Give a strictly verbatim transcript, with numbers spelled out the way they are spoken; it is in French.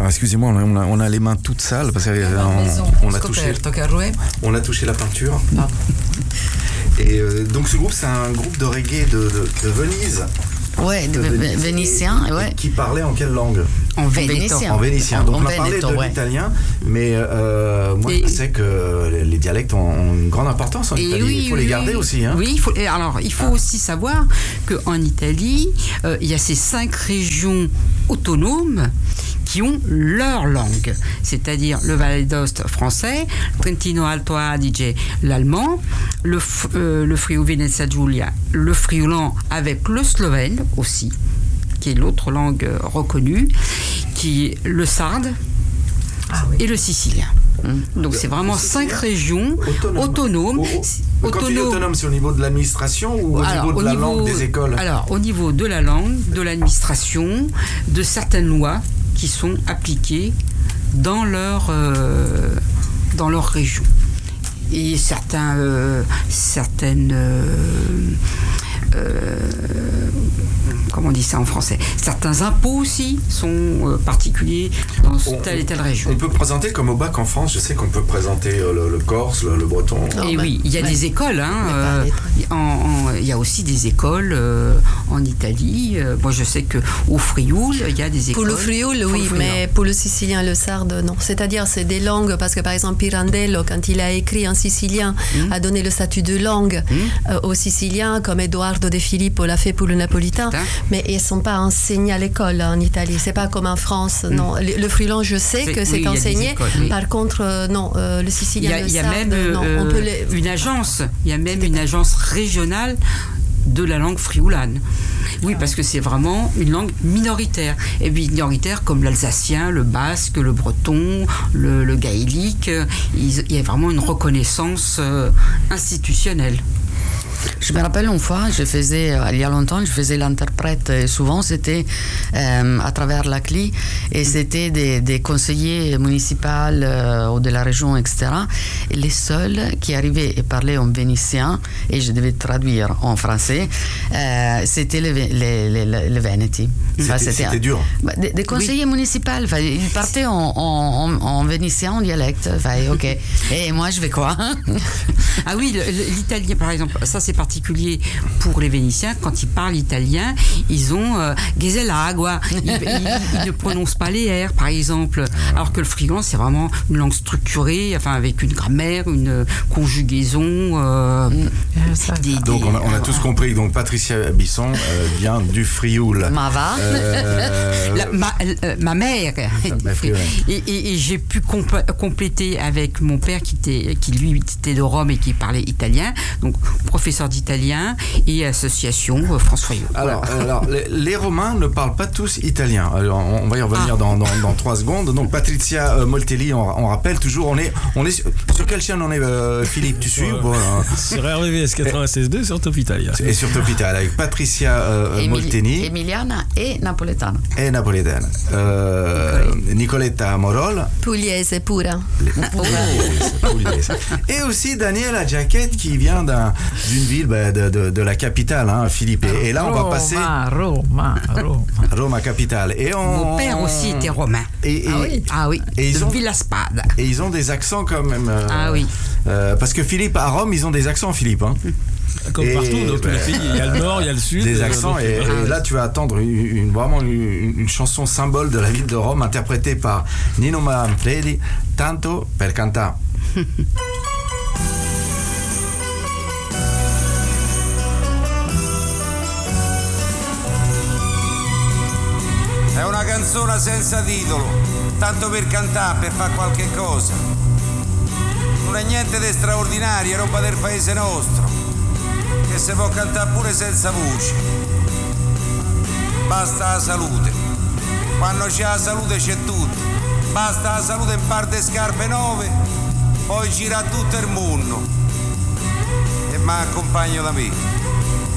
Alors, excusez-moi, on a, on a les mains toutes sales parce qu'on on a touché, on a touché la peinture. Ah. Et euh, donc ce groupe, c'est un groupe de reggae de, de, de Venise. Ouais, de, de Venise, vénitien, et, ouais. Qui parlait en quelle langue? En vénitien. En vénitien. Donc en on a parlé Veneto, de ouais. l'italien, mais euh, moi et je sais que les, les dialectes ont une grande importance en Italie. Oui, il faut oui, les garder aussi. Hein. Oui, il faut, alors il faut ah. aussi savoir qu'en Italie, euh, il y a ces cinq régions autonomes qui ont leur langue, c'est-à-dire le Val d'Aoste français, le Trentino Alto Adige l'allemand, le, euh, le Friuli Venezia Giulia, le friulan avec le slovène aussi, qui est l'autre langue reconnue, qui est le sarde ah, oui. et le sicilien. Mmh. Donc c'est vraiment cinq régions autonomes. autonomes. Oh, oh. Quand il est autonome, c'est au niveau de l'administration ou au alors, niveau de au la niveau, langue des écoles? Alors au niveau de la langue, de l'administration, de certaines lois qui sont appliquées dans leur, euh, dans leur région. Et certains, euh, certaines... Euh, euh, comment on dit ça en français? Certains impôts aussi sont euh, particuliers dans on, telle et telle région. On peut présenter comme au bac en France, je sais qu'on peut présenter euh, le, le corse, le, le breton. Et oui, il y a ouais. des écoles. Hein, euh, en, en, il y a aussi des écoles euh, en Italie. Euh, moi, je sais qu'au Frioul, il y a des écoles. Pour le Frioul, oui, le mais pour le sicilien et le sarde, non. C'est-à-dire, c'est des langues, parce que par exemple, Pirandello, quand il a écrit en sicilien, mmh. a donné le statut de langue mmh. euh, aux Siciliens, comme Edoardo De Filippo l'a fait pour le napolitain. Hein? Mais ils ne sont pas enseignés à l'école en Italie. C'est pas comme en France. Mmh. Non. Le, le friulan, je sais c'est, que c'est oui, enseigné. Écoles, oui. Par contre, euh, non, euh, le sicilien, le sarde, il y a même non, euh, on peut les... une agence. Il y a même une agence régionale de la langue frioulane. Oui, parce que c'est vraiment une langue minoritaire. Et puis minoritaire comme l'alsacien, le basque, le breton, le, le gaélique. Il, il y a vraiment une reconnaissance euh, institutionnelle. Je me rappelle une fois, je faisais, il y a longtemps, je faisais l'interprète et souvent c'était euh, à travers la C L I et c'était des, des conseillers municipaux euh, ou de la région, et cetera. Et les seuls qui arrivaient et parlaient en vénitien, et je devais traduire en français, euh, c'était les, les, les, les Vénétis. C'était, enfin, c'était, c'était dur. Bah, des, des conseillers oui. municipaux, enfin, ils partaient en, en, en, en vénitien, en dialecte. Enfin, ok. Et moi, je vais quoi? Ah oui, le, l'italien, par exemple, ça c'est particulier pour les Vénitiens. Quand ils parlent italien, ils ont euh, Geselagua. Ils, ils, ils ne prononcent pas les R, par exemple. Alors que le friulan, c'est vraiment une langue structurée, enfin avec une grammaire, une conjugaison. Euh, des, Donc des, on a, on a tous compris. Donc Patricia Bisson euh, vient du Frioul. Ma va. Euh, La, ma, euh, ma mère. et, et, et j'ai pu comp- compléter avec mon père qui était, qui lui était de Rome et qui parlait italien. Donc professeur d'italien et association euh, France Frioul. Alors, voilà. alors les, les Romains ne parlent pas tous italien. Alors, on va y revenir ah. dans, dans, dans trois secondes. Donc Patricia euh, Moltelli, on, on rappelle toujours, on est, on est sur, sur quelle chaîne on est, euh, Philippe, tu suis? Bon, euh, sur R V V S quatre-vingt-seize deux sur Top Italia. Et sur Top Italia avec Patricia euh, Emil- Molteni. Emiliana et napoletana. Et napoletana. Euh, Nicoletta Morol. Pugliese pura. Pugliese, Pugliese. Et aussi Daniela Giacchetti qui vient d'un, d'une ville bah, de, de, de la capitale, hein, Philippe. Et, et là, on Roma, va passer. Roma, Roma. Roma capitale. Et on... Mon père aussi était romain. Et, et, ah oui. Ah oui. Et ils de ont Villaspada. Et ils ont des accents quand même. Euh, ah oui. Euh, parce que Philippe, à Rome, ils ont des accents, Philippe. Hein. Comme et, partout dans tous les pays, il y a le nord, il y a le sud. Des accents, et, et là tu vas attendre une, une, vraiment une, une chanson symbole de la ville de Rome, interprétée par Nino Manfredi, Tanto per cantare. È una canzone senza titolo, tanto per cantare, per fare qualche cosa. Non è niente di straordinario, è roba del paese nostro, che si può cantare pure senza voce. Basta la salute, quando c'è la salute c'è tutto. Basta la salute, in parte scarpe nuove, poi gira tutto il mondo. E mi accompagno da me.